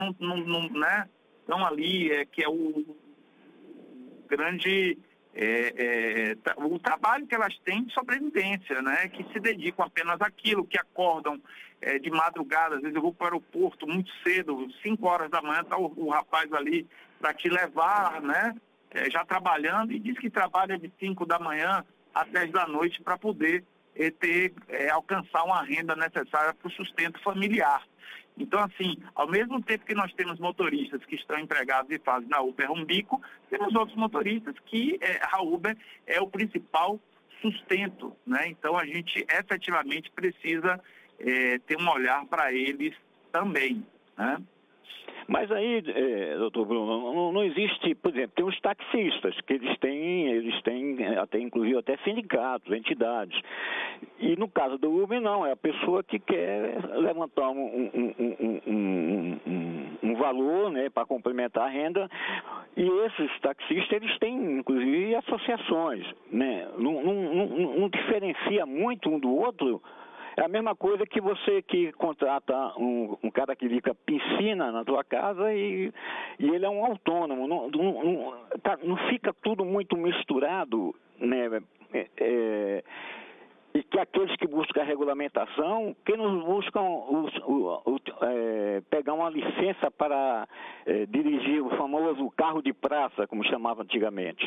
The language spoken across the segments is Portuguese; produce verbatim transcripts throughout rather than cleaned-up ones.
não, não, não, né, estão ali, é, que é o grande... É, é, o trabalho que elas têm de sobrevivência, né, que se dedicam apenas àquilo, que acordam é, de madrugada. Às vezes eu vou para o aeroporto muito cedo, cinco horas da manhã, está o, o rapaz ali para te levar, né, é, já trabalhando, e diz que trabalha de cinco da manhã às dez da noite para poder é, ter, é, alcançar uma renda necessária para o sustento familiar. Então, assim, ao mesmo tempo que nós temos motoristas que estão empregados e fazem na Uber um bico, temos outros motoristas que é, a Uber é o principal sustento, né? Então, a gente efetivamente precisa é, ter um olhar para eles também, né? Mas aí, é, doutor Bruno, não, não existe, por exemplo, tem os taxistas, que eles têm, eles têm até, inclusive, até sindicatos, entidades. E no caso do Uber, não, é a pessoa que quer levantar um, um, um, um, um, um valor, né, para complementar a renda, e esses taxistas, eles têm, inclusive, associações, né? Não, não, não, não diferencia muito um do outro. É a mesma coisa que você que contrata um, um cara que fica piscina na tua casa e, e ele é um autônomo. Não, não, não, tá, não fica tudo muito misturado, né? É, é, e que aqueles que buscam a regulamentação, que não buscam os, o, o, é, pegar uma licença para é, dirigir o famoso carro de praça, como chamava antigamente.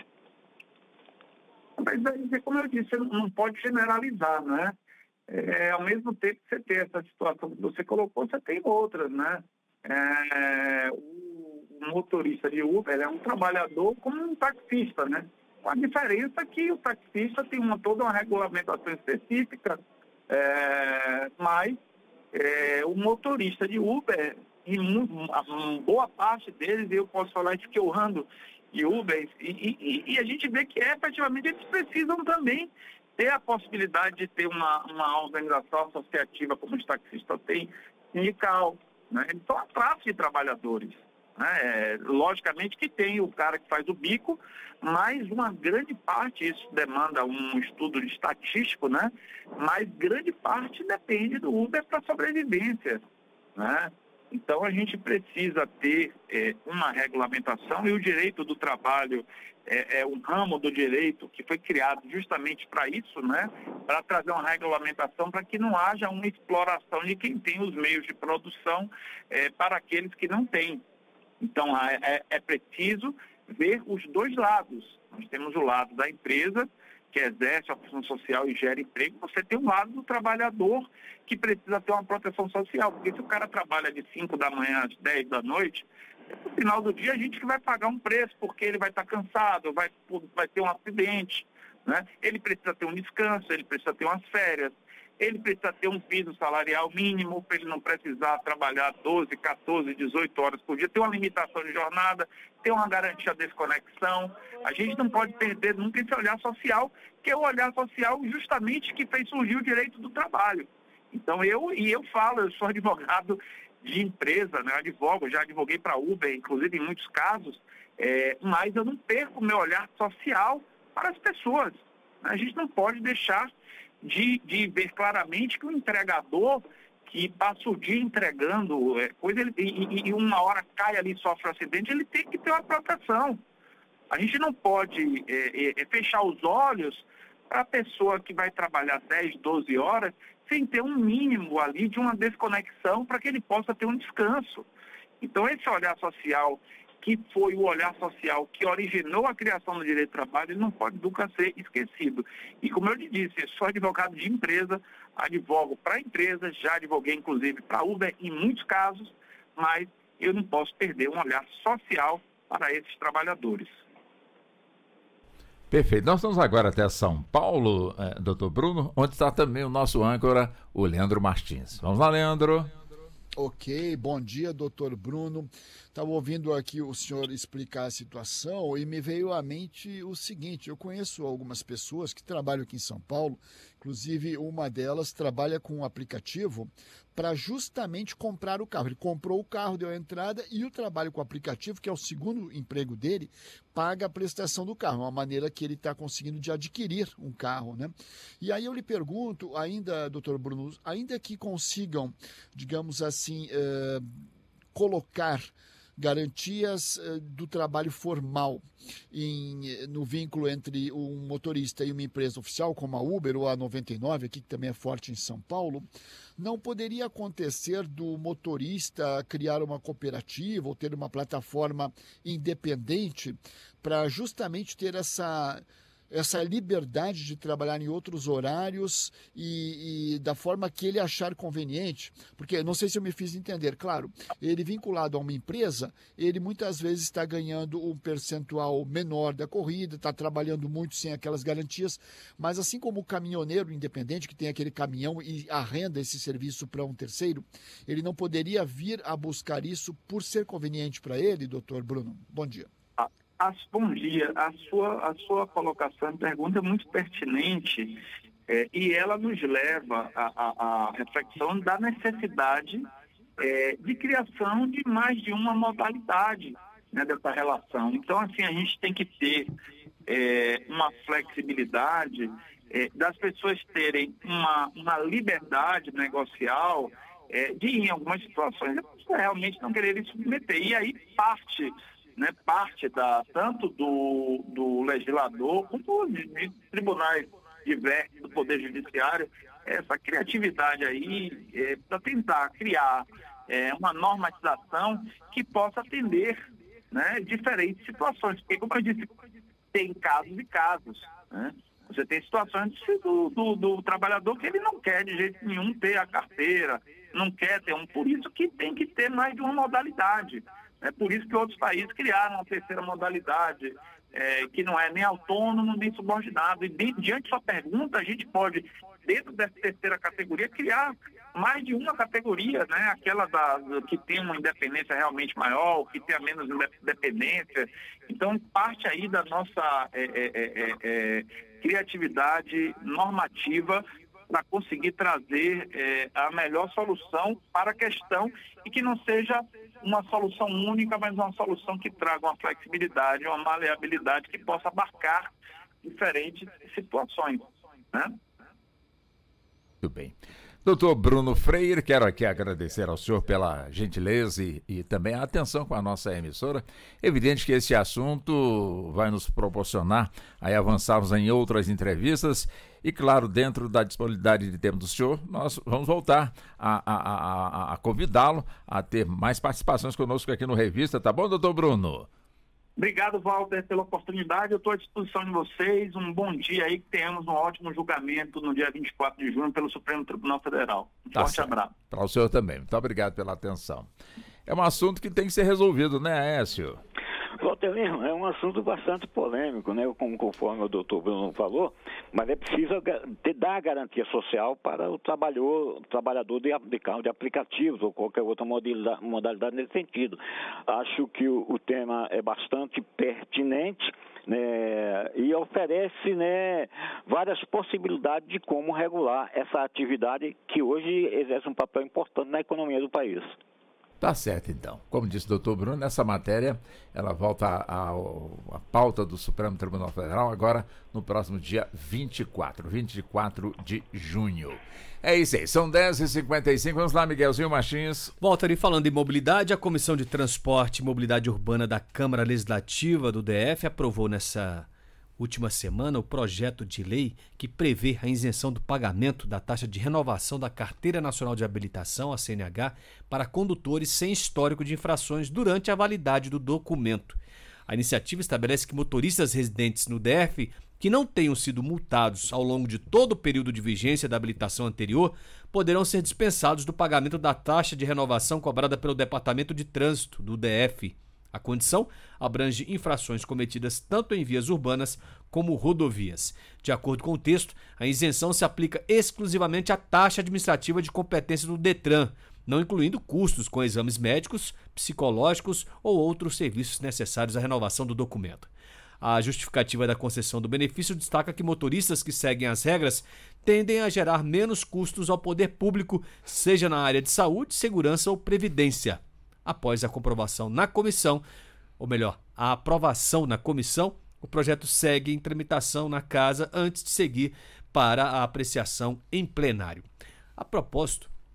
Mas, como eu disse, você não pode generalizar, né? É, ao mesmo tempo que você tem essa situação que você colocou, você tem outras, né? É, o motorista de Uber é um trabalhador como um taxista, né? Com a diferença que o taxista tem uma, toda uma regulamentação específica, é, mas é, o motorista de Uber, e uma boa parte deles, eu posso falar isso que eu ando de Uber, e, e, e a gente vê que efetivamente eles precisam também ter a possibilidade de ter uma, uma organização associativa como os taxistas têm, sindical, né? Eles são a classe de trabalhadores, né? É, logicamente que tem o cara que faz o bico, mas uma grande parte, isso demanda um estudo de estatístico, né? Mas grande parte depende do Uber para sobrevivência, né? Então a gente precisa ter é, uma regulamentação, e o direito do trabalho é, é um ramo do direito que foi criado justamente para isso, né? Para trazer uma regulamentação para que não haja uma exploração de quem tem os meios de produção é, para aqueles que não têm. Então é, é preciso ver os dois lados. Nós temos o lado da empresa, que exerce a função social e gera emprego. Você tem um lado do trabalhador que precisa ter uma proteção social, porque se o cara trabalha de cinco da manhã às dez da noite, no final do dia a gente que vai pagar um preço, porque ele vai estar cansado, vai, vai ter um acidente, né? Ele precisa ter um descanso, ele precisa ter umas férias, ele precisa ter um piso salarial mínimo para ele não precisar trabalhar doze, quatorze, dezoito horas por dia, ter uma limitação de jornada, ter uma garantia de desconexão. A gente não pode perder nunca esse olhar social, que é o olhar social justamente que fez surgir o direito do trabalho. Então eu, e eu falo, eu sou advogado de empresa, né? Eu advogo, já advoguei para Uber, inclusive em muitos casos, é, mas eu não perco o meu olhar social para as pessoas. A gente não pode deixar De, de ver claramente que o entregador que passa o dia entregando é, coisa, ele, e, e uma hora cai ali e sofre um acidente, ele tem que ter uma proteção. A gente não pode é, é, fechar os olhos para a pessoa que vai trabalhar dez, doze horas sem ter um mínimo ali de uma desconexão para que ele possa ter um descanso. Então esse olhar social, que foi o olhar social que originou a criação do direito do trabalho, ele não pode nunca ser esquecido. E como eu lhe disse, sou advogado de empresa, advogo para empresas, já advoguei inclusive para Uber em muitos casos, mas eu não posso perder um olhar social para esses trabalhadores. Perfeito. Nós vamos agora até São Paulo, eh, doutor Bruno, onde está também o nosso âncora, o Leandro Martins. Vamos lá, Leandro. Ok, bom dia, doutor Bruno. Estava ouvindo aqui o senhor explicar a situação e me veio à mente o seguinte: eu conheço algumas pessoas que trabalham aqui em São Paulo, inclusive uma delas trabalha com um aplicativo para justamente comprar o carro. Ele comprou o carro, deu a entrada, e o trabalho com o aplicativo, que é o segundo emprego dele, paga a prestação do carro, uma maneira que ele está conseguindo de adquirir um carro, né? E aí eu lhe pergunto, ainda, doutor Bruno, ainda que consigam, digamos assim, eh, colocar garantias uh, do trabalho formal em, no vínculo entre um motorista e uma empresa oficial, como a Uber ou a noventa e nove, aqui que também é forte em São Paulo, não poderia acontecer do motorista criar uma cooperativa ou ter uma plataforma independente para justamente ter essa... essa liberdade de trabalhar em outros horários e, e da forma que ele achar conveniente, porque não sei se eu me fiz entender, claro, ele vinculado a uma empresa, ele muitas vezes está ganhando um percentual menor da corrida, está trabalhando muito sem aquelas garantias, mas assim como o caminhoneiro independente, que tem aquele caminhão e arrenda esse serviço para um terceiro, ele não poderia vir a buscar isso por ser conveniente para ele, doutor Bruno? Bom dia. Bom dia. A sua, a sua colocação e pergunta é muito pertinente é, e ela nos leva à reflexão da necessidade é, de criação de mais de uma modalidade, né, dessa relação. Então, assim, a gente tem que ter é, uma flexibilidade é, das pessoas terem uma, uma liberdade negocial é, de, em algumas situações, realmente não quererem submeter. E aí parte... Né, parte da, tanto do, do legislador como de, de tribunais diversos do Poder Judiciário, essa criatividade aí é, para tentar criar é, uma normatização que possa atender, né, diferentes situações. Porque, como eu disse, tem casos e casos. Né? Você tem situações do, do, do trabalhador que ele não quer de jeito nenhum ter a carteira, não quer ter um. Por isso que tem que ter mais de uma modalidade. É por isso que outros países criaram uma terceira modalidade, é, que não é nem autônomo, nem subordinado. E de, diante da sua pergunta, a gente pode, dentro dessa terceira categoria, criar mais de uma categoria, né? Aquela da, que tem uma independência realmente maior, que tenha menos independência. Então, parte aí da nossa é, é, é, é, criatividade normativa para conseguir trazer é, a melhor solução para a questão e que não seja uma solução única, mas uma solução que traga uma flexibilidade, uma maleabilidade que possa abarcar diferentes situações. Né? Muito bem. Doutor Bruno Freire, quero aqui agradecer ao senhor pela gentileza e, e também a atenção com a nossa emissora. Evidente que esse assunto vai nos proporcionar aí avançarmos em outras entrevistas e, claro, dentro da disponibilidade de tempo do senhor, nós vamos voltar a, a, a, a convidá-lo a ter mais participações conosco aqui no Revista, tá bom, doutor Bruno? Obrigado, Walter, pela oportunidade. Eu estou à disposição de vocês. Um bom dia aí, que tenhamos um ótimo julgamento no dia vinte e quatro de junho pelo Supremo Tribunal Federal. Um tá forte certo. Abraço. Para o senhor também. Muito obrigado pela atenção. É um assunto que tem que ser resolvido, né, Aécio? Walter, é um assunto bastante polêmico, né? Como conforme o doutor Bruno falou, mas é preciso dar garantia social para o trabalhador, o trabalhador de, de carro de aplicativos ou qualquer outra modalidade, modalidade nesse sentido. Acho que o, o tema é bastante pertinente, né, e oferece, né, várias possibilidades de como regular essa atividade que hoje exerce um papel importante na economia do país. Tá certo, então. Como disse o doutor Bruno, essa matéria ela volta à pauta do Supremo Tribunal Federal agora no próximo dia vinte e quatro de junho. É isso aí, são dez e cinquenta e cinco. Vamos lá, Miguelzinho Martins. Volta ali falando em mobilidade, a Comissão de Transporte e Mobilidade Urbana da Câmara Legislativa do D F aprovou nessa última semana o projeto de lei que prevê a isenção do pagamento da taxa de renovação da Carteira Nacional de Habilitação, a C N H, para condutores sem histórico de infrações durante a validade do documento. A iniciativa estabelece que motoristas residentes no D F que não tenham sido multados ao longo de todo o período de vigência da habilitação anterior poderão ser dispensados do pagamento da taxa de renovação cobrada pelo Departamento de Trânsito do D F. A condição abrange infrações cometidas tanto em vias urbanas como rodovias. De acordo com o texto, a isenção se aplica exclusivamente à taxa administrativa de competência do DETRAN, não incluindo custos com exames médicos, psicológicos ou outros serviços necessários à renovação do documento. A justificativa da concessão do benefício destaca que motoristas que seguem as regras tendem a gerar menos custos ao poder público, seja na área de saúde, segurança ou previdência. Após a comprovação na comissão, ou melhor, a aprovação na comissão, o projeto segue em tramitação na casa antes de seguir para a apreciação em plenário. A propósito,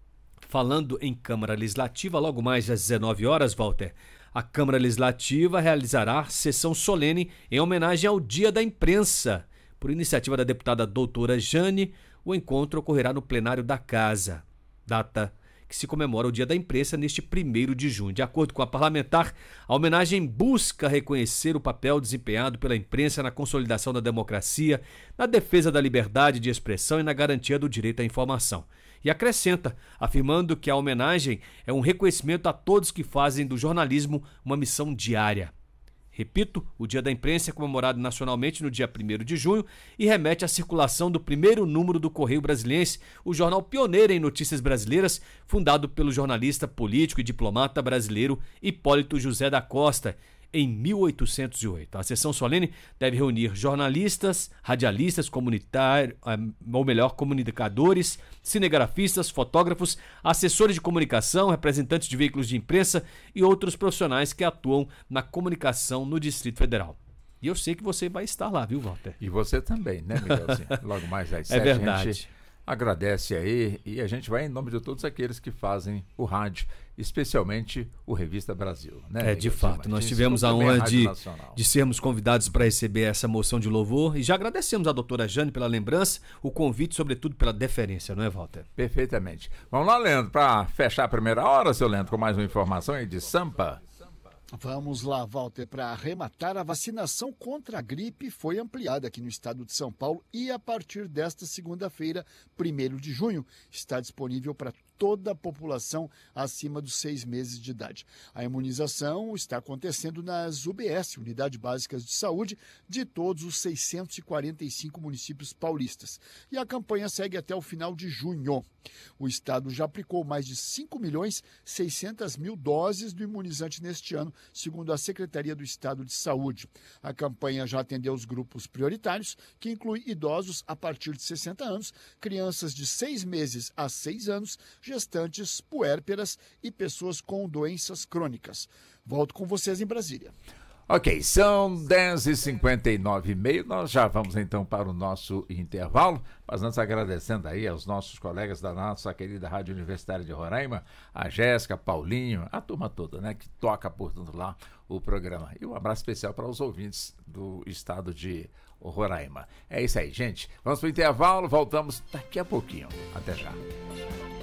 Falando em Câmara Legislativa, logo mais às dezenove horas, Walter, a Câmara Legislativa realizará sessão solene em homenagem ao Dia da Imprensa. Por iniciativa da deputada doutora Jane, o encontro ocorrerá no plenário da Casa, data que se comemora o Dia da Imprensa neste primeiro de junho. De acordo com a parlamentar, a homenagem busca reconhecer o papel desempenhado pela imprensa na consolidação da democracia, na defesa da liberdade de expressão e na garantia do direito à informação. E acrescenta, afirmando que a homenagem é um reconhecimento a todos que fazem do jornalismo uma missão diária. Repito, o Dia da Imprensa é comemorado nacionalmente no dia primeiro de junho e remete à circulação do primeiro número do Correio Brasiliense, o jornal pioneiro em notícias brasileiras, fundado pelo jornalista político e diplomata brasileiro Hipólito José da Costa, em mil oitocentos e oito. A sessão solene deve reunir jornalistas, radialistas, comunitários, ou melhor, comunicadores, cinegrafistas, fotógrafos, assessores de comunicação, representantes de veículos de imprensa e outros profissionais que atuam na comunicação no Distrito Federal. E eu sei que você vai estar lá, viu, Walter? E você também, né, Miguelzinho? Logo mais às é sete, verdade. A gente agradece aí e a gente vai em nome de todos aqueles que fazem o rádio, especialmente o Revista Brasil. Né, é, de fato, nós tivemos a honra de, de sermos convidados para receber essa moção de louvor e já agradecemos à doutora Jane pela lembrança, o convite, sobretudo pela deferência, não é, Walter? Perfeitamente. Vamos lá, Leandro, para fechar a primeira hora, seu Leandro, com mais uma informação aí de Sampa. Vamos lá, Walter, para arrematar, a vacinação contra a gripe foi ampliada aqui no estado de São Paulo e a partir desta segunda-feira, primeiro de junho, está disponível para toda a população acima dos seis meses de idade. A imunização está acontecendo nas U B S, Unidades Básicas de Saúde, de todos os seiscentos e quarenta e cinco municípios paulistas. E a campanha segue até o final de junho. O estado já aplicou mais de cinco milhões e seiscentas mil doses do imunizante neste ano, segundo a Secretaria do Estado de Saúde. A campanha já atendeu os grupos prioritários, que inclui idosos a partir de sessenta anos, crianças de seis meses a seis anos, gestantes, puérperas e pessoas com doenças crônicas. Volto com vocês em Brasília. Ok, são dez e cinquenta e nove e meia, nós já vamos então para o nosso intervalo, mas antes agradecendo aí aos nossos colegas da nossa querida Rádio Universitária de Roraima, a Jéssica, Paulinho, a turma toda, né, que toca por tudo lá o programa. E um abraço especial para os ouvintes do estado de Roraima. É isso aí, gente. Vamos para o intervalo, voltamos daqui a pouquinho. Até já.